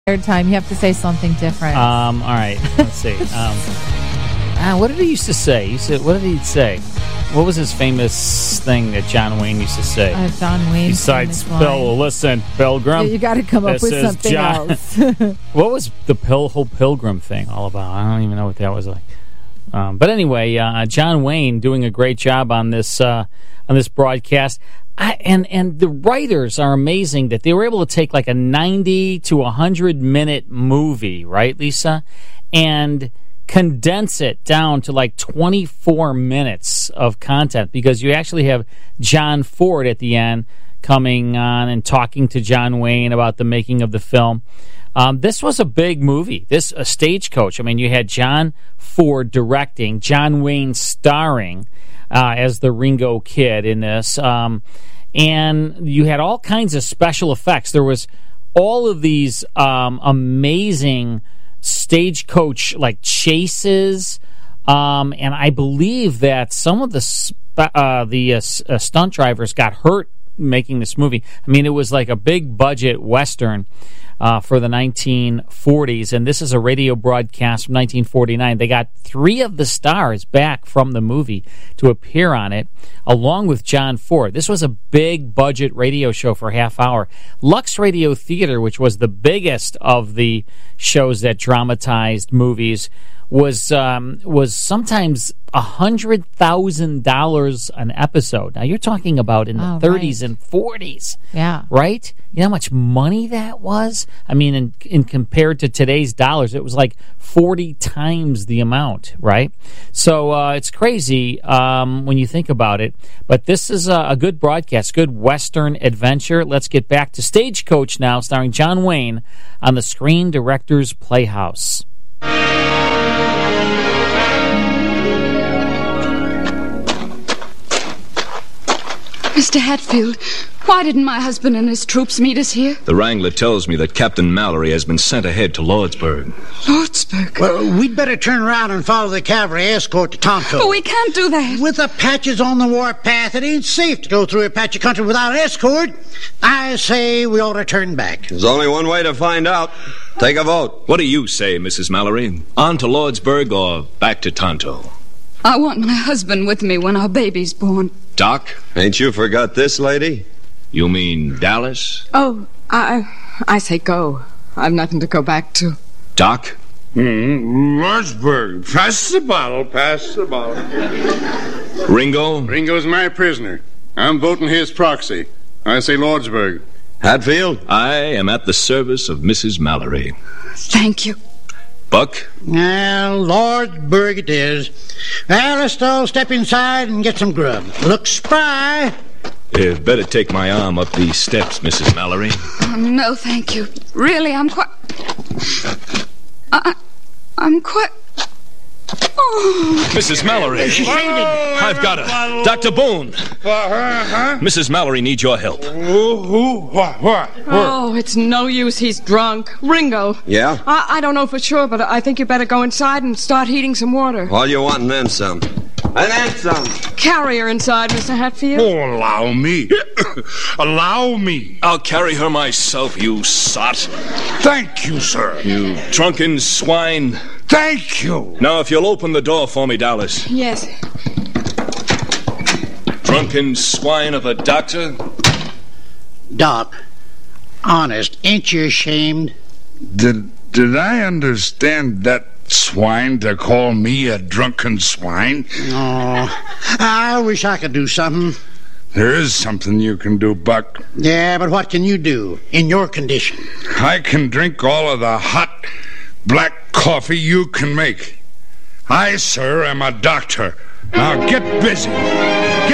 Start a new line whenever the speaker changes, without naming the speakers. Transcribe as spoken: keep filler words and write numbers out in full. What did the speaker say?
Third time, you have to say something different.
Um, all right, let's see. Um, uh, what did he used to say? He said, what did he say? What was his famous thing that John Wayne used to say?
Uh, John Wayne.
Besides, Bill, listen, Pilgrim.
You, you got to come up with something
John.
else.
What was the Pil- whole Pilgrim thing all about? I don't even know what that was like. Um, but anyway, uh, John Wayne doing a great job on this uh, on this broadcast. I, and and the writers are amazing that they were able to take like a ninety to one hundred minute movie, right, Lisa, and condense it down to like twenty-four minutes of content, because you actually have John Ford at the end coming on and talking to John Wayne about the making of the film. Um, this was a big movie. This a Stagecoach. I mean, you had John Ford directing, John Wayne starring uh, as the Ringo Kid in this, um, and you had all kinds of special effects. There was all of these um, amazing Stagecoach like chases, um, and I believe that some of the sp- uh, the uh, uh, stunt drivers got hurt making this movie. I mean, it was like a big budget Western uh, for the nineteen forties, and this is a radio broadcast from nineteen forty-nine. They got three of the stars back from the movie to appear on it, along with John Ford. This was a big budget radio show for a half hour. Lux Radio Theater, which was the biggest of the shows that dramatized movies, was um, was sometimes a hundred thousand dollars an episode. Now you're talking about in the
oh,
thirties
right.
and forties,
yeah,
right? You know how much money that was? I mean, in, in compared to today's dollars, it was like forty times the amount, right? So uh, it's crazy um, when you think about it. But this is a, a good broadcast, good Western adventure. Let's get back to Stagecoach now, starring John Wayne on the Screen Directors Playhouse.
Mister Hatfield, why didn't my husband and his troops meet us here?
The Wrangler tells me that Captain Mallory has been sent ahead to Lordsburg.
Lordsburg?
Well, we'd better turn around and follow the cavalry escort to Tonto.
But we can't do that.
With the Apaches on the warpath, it ain't safe to go through Apache country without escort. I say we ought to turn back.
There's only one way to find out. Take a vote.
What do you say, Missus Mallory? On to Lordsburg or back to Tonto?
I want my husband with me when our baby's born.
Doc?
Ain't you forgot this, lady?
You mean Dallas?
Oh, I I say go. I've nothing to go back to.
Doc?
Mm, Lordsburg. Pass the bottle, pass the bottle.
Ringo?
Ringo's my prisoner. I'm voting his proxy. I say Lordsburg.
Hatfield?
I am at the service of Missus Mallory.
Thank you.
Buck?
Now, Lordsburg it is. Well, let's all step inside and get some grub. Look spry.
You'd better take my arm up these steps, Missus Mallory.
Oh, no, thank you. Really, I'm quite... I, I'm quite... Oh.
Missus Mallory.
She's fainted.
I've got her. Doctor Boone. Missus Mallory needs your help.
Who? Who? What? What?
Oh, it's no use. He's drunk. Ringo.
Yeah?
I, I don't know for sure, but I think you better go inside and start heating some water.
All you want and then some. And then some.
Carry her inside, Mister Hatfield.
Oh, allow me. Allow me.
I'll carry her myself, you sot.
Thank you, sir.
You drunken swine.
Thank you.
Now, if you'll open the door for me, Dallas.
Yes.
Drunken swine of a doctor.
Doc, honest, ain't you ashamed?
Did, did I understand that swine to call me a drunken swine?
Oh, I wish I could do something.
There is something you can do, Buck.
Yeah, but what can you do in your condition?
I can drink all of the hot black coffee you can make. I, sir, am a doctor. Now get busy.